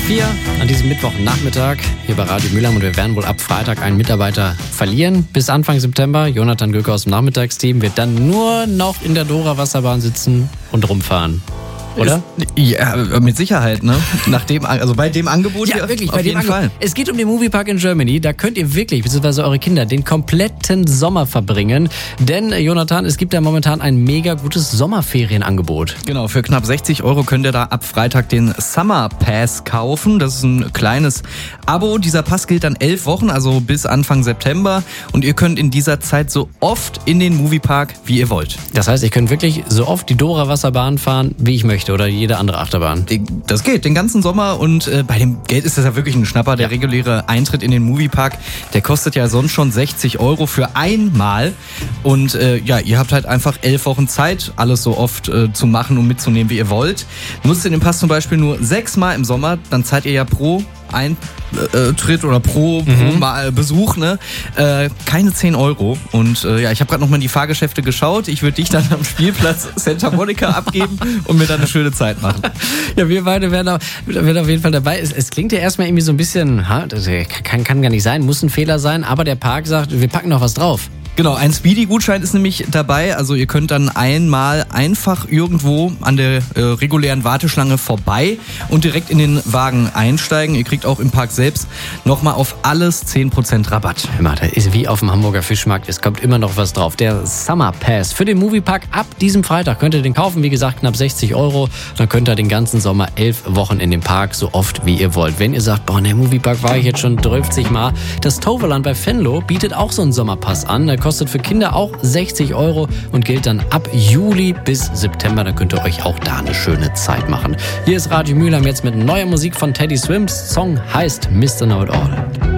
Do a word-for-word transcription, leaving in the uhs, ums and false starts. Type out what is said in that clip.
vier an diesem Mittwochnachmittag hier bei Radio Mülheim und wir werden wohl ab Freitag einen Mitarbeiter verlieren. Bis Anfang September. Jonathan Göker aus dem Nachmittagsteam wird dann nur noch in der Dora-Wasserbahn sitzen und rumfahren. Oder? Ist, ja, mit Sicherheit, ne? Nach dem, also bei dem Angebot ja, hier wirklich, auf bei jeden dem Fall. Angebot. Es geht um den Moviepark in Germany. Da könnt ihr wirklich, beziehungsweise eure Kinder, den kompletten Sommer verbringen. Denn, Jonathan, es gibt ja momentan ein mega gutes Sommerferienangebot. Genau, für knapp sechzig Euro könnt ihr da ab Freitag den Summer Pass kaufen. Das ist ein kleines Abo. Dieser Pass gilt dann elf Wochen, also bis Anfang September. Und ihr könnt in dieser Zeit so oft in den Moviepark, wie ihr wollt. Das heißt, ihr könnt wirklich so oft die Dora-Wasserbahn fahren, wie ich möchte. Oder jede andere Achterbahn. Das geht den ganzen Sommer und äh, bei dem Geld ist das ja wirklich ein Schnapper. Der ja. reguläre Eintritt in den Moviepark, der kostet ja sonst schon sechzig Euro für einmal. Und äh, ja, ihr habt halt einfach elf Wochen Zeit, alles so oft äh, zu machen und mitzunehmen, wie ihr wollt. Nutzt ihr den Pass zum Beispiel nur sechsmal im Sommer, dann zahlt ihr ja pro Eintritt oder pro, mhm. pro Mal Besuch, ne? Äh, keine zehn Euro. Und äh, ja, ich habe gerade noch mal in die Fahrgeschäfte geschaut. Ich würde dich dann am Spielplatz Santa Monica abgeben und mir dann eine schöne Zeit machen. Ja, wir beide werden auf, werden auf jeden Fall dabei. Es, es klingt ja erstmal irgendwie so ein bisschen, ha, das kann, kann gar nicht sein, muss ein Fehler sein, aber der Park sagt, wir packen noch was drauf. Genau, ein Speedy-Gutschein ist nämlich dabei. Also ihr könnt dann einmal einfach irgendwo an der äh, regulären Warteschlange vorbei und direkt in den Wagen einsteigen. Ihr kriegt auch im Park selbst nochmal auf alles zehn Prozent Rabatt. Hör mal, das ist wie auf dem Hamburger Fischmarkt. Es kommt immer noch was drauf. Der Summer Pass für den Moviepark ab diesem Freitag könnt ihr den kaufen. Wie gesagt, knapp sechzig Euro. Dann könnt ihr den ganzen Sommer elf Wochen in den Park so oft wie ihr wollt. Wenn ihr sagt, boah, in der Moviepark war ich jetzt schon dreißig Mal. Das Toverland bei Venlo bietet auch so einen Sommerpass an. Der kostet für Kinder auch sechzig Euro und gilt dann ab Juli bis September. Dann könnt ihr euch auch da eine schöne Zeit machen. Hier ist Radio Mülheim jetzt mit neuer Musik von Teddy Swims. Song heißt Mister Know It All.